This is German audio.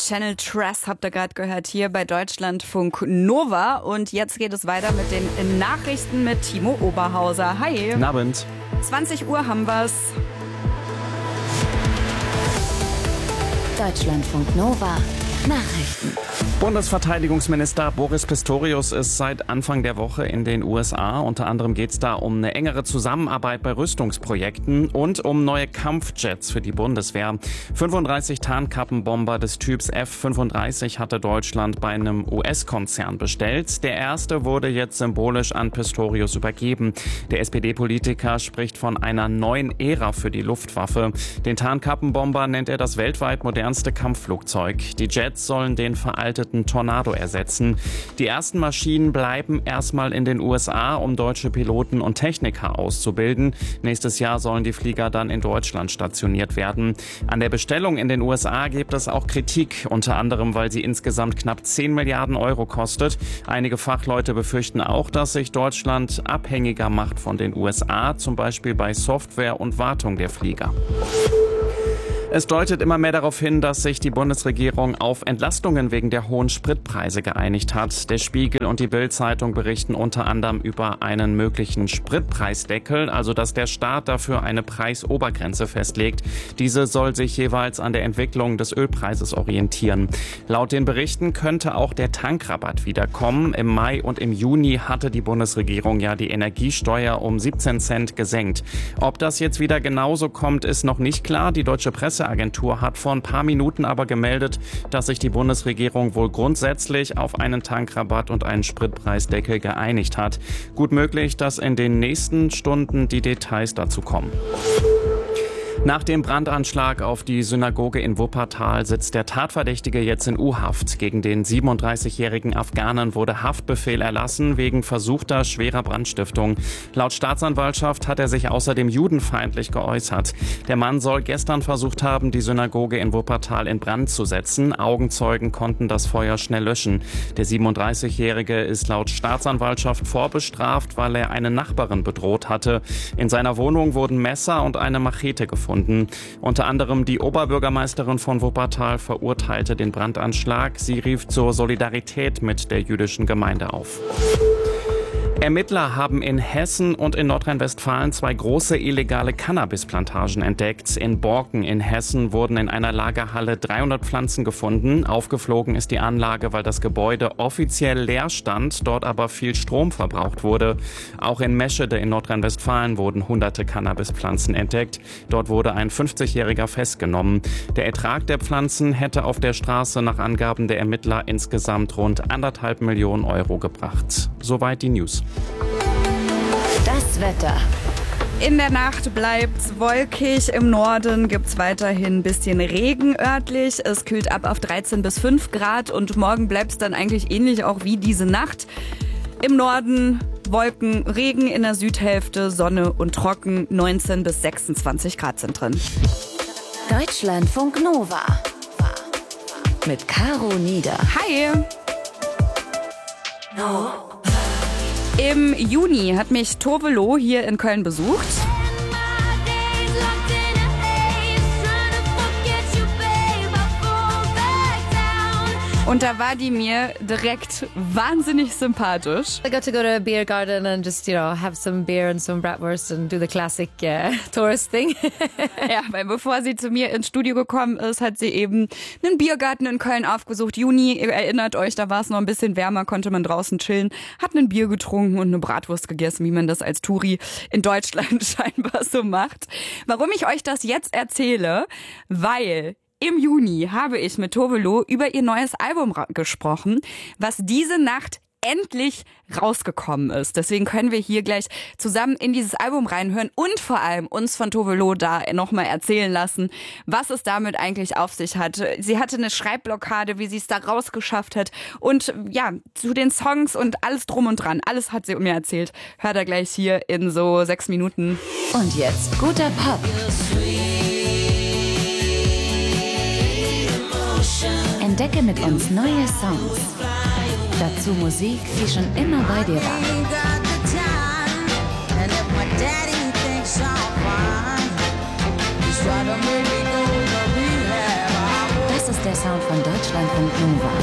Channel Trust habt ihr gerade gehört hier bei Deutschlandfunk Nova. Und jetzt geht es weiter mit den Nachrichten mit Timo Oberhauser. Hi. Guten Abend. 20 Uhr haben wir's. Deutschlandfunk Nova. Nachrichten. Bundesverteidigungsminister Boris Pistorius ist seit Anfang der Woche in den USA. Unter anderem geht es da um eine engere Zusammenarbeit bei Rüstungsprojekten und um neue Kampfjets für die Bundeswehr. 35 Tarnkappenbomber des Typs F-35 hatte Deutschland bei einem US-Konzern bestellt. Der erste wurde jetzt symbolisch an Pistorius übergeben. Der SPD-Politiker spricht von einer neuen Ära für die Luftwaffe. Den Tarnkappenbomber nennt er das weltweit modernste Kampfflugzeug. Die Jets sollen den veralteten Tornado ersetzen. Die ersten Maschinen bleiben erstmal in den USA, um deutsche Piloten und Techniker auszubilden. Nächstes Jahr sollen die Flieger dann in Deutschland stationiert werden. An der Bestellung in den USA gibt es auch Kritik, unter anderem, weil sie insgesamt knapp 10 Milliarden Euro kostet. Einige Fachleute befürchten auch, dass sich Deutschland abhängiger macht von den USA, zum Beispiel bei Software und Wartung der Flieger. Es deutet immer mehr darauf hin, dass sich die Bundesregierung auf Entlastungen wegen der hohen Spritpreise geeinigt hat. Der Spiegel und die Bild-Zeitung berichten unter anderem über einen möglichen Spritpreisdeckel, also dass der Staat dafür eine Preisobergrenze festlegt. Diese soll sich jeweils an der Entwicklung des Ölpreises orientieren. Laut den Berichten könnte auch der Tankrabatt wiederkommen. Im Mai und im Juni hatte die Bundesregierung ja die Energiesteuer um 17 Cent gesenkt. Ob das jetzt wieder genauso kommt, ist noch nicht klar. Die Deutsche Presseagentur hat vor ein paar Minuten aber gemeldet, dass sich die Bundesregierung wohl grundsätzlich auf einen Tankrabatt und einen Spritpreisdeckel geeinigt hat. Gut möglich, dass in den nächsten Stunden die Details dazu kommen. Nach dem Brandanschlag auf die Synagoge in Wuppertal sitzt der Tatverdächtige jetzt in U-Haft. Gegen den 37-jährigen Afghanen wurde Haftbefehl erlassen wegen versuchter schwerer Brandstiftung. Laut Staatsanwaltschaft hat er sich außerdem judenfeindlich geäußert. Der Mann soll gestern versucht haben, die Synagoge in Wuppertal in Brand zu setzen. Augenzeugen konnten das Feuer schnell löschen. Der 37-jährige ist laut Staatsanwaltschaft vorbestraft, weil er eine Nachbarin bedroht hatte. In seiner Wohnung wurden Messer und eine Machete gefunden. Unter anderem die Oberbürgermeisterin von Wuppertal verurteilte den Brandanschlag. Sie rief zur Solidarität mit der jüdischen Gemeinde auf. Ermittler haben in Hessen und in Nordrhein-Westfalen 2 große illegale Cannabisplantagen entdeckt. In Borken in Hessen wurden in einer Lagerhalle 300 Pflanzen gefunden. Aufgeflogen ist die Anlage, weil das Gebäude offiziell leer stand, dort aber viel Strom verbraucht wurde. Auch in Meschede in Nordrhein-Westfalen wurden hunderte Cannabispflanzen entdeckt. Dort wurde ein 50-Jähriger festgenommen. Der Ertrag der Pflanzen hätte auf der Straße nach Angaben der Ermittler insgesamt rund 1,5 Millionen Euro gebracht. Soweit die News. Das Wetter. In der Nacht bleibt's wolkig. Im Norden gibt's weiterhin ein bisschen Regen örtlich. Es kühlt ab auf 13 bis 5 Grad und morgen bleibt's dann eigentlich ähnlich auch wie diese Nacht. Im Norden Wolken, Regen, in der Südhälfte Sonne und trocken. 19 bis 26 Grad sind drin. Deutschlandfunk Nova. Mit Caro Nieder. Hi! Im Juni hat mich Tove Lo hier in Köln besucht. Und da war die mir direkt wahnsinnig sympathisch. I got to go to a beer garden and just, have some beer and some bratwurst and do the classic tourist thing. Ja, weil bevor sie zu mir ins Studio gekommen ist, hat sie eben einen Biergarten in Köln aufgesucht. Juni, ihr erinnert euch, da war es noch ein bisschen wärmer, konnte man draußen chillen, hat ein Bier getrunken und eine Bratwurst gegessen, wie man das als Touri in Deutschland scheinbar so macht. Warum ich euch das jetzt erzähle? Weil im Juni habe ich mit Tove Lo über ihr neues Album gesprochen, was diese Nacht endlich rausgekommen ist. Deswegen können wir hier gleich zusammen in dieses Album reinhören und vor allem uns von Tove Lo da nochmal erzählen lassen, was es damit eigentlich auf sich hat. Sie hatte eine Schreibblockade, wie sie es da rausgeschafft hat und ja, zu den Songs und alles drum und dran. Alles hat sie mir erzählt. Hört er gleich hier in so 6 Minuten. Und jetzt guter Pop. Entdecke mit uns neue Songs. Dazu Musik, die schon immer bei dir war. Das ist der Sound von Deutschlandfunk Nova.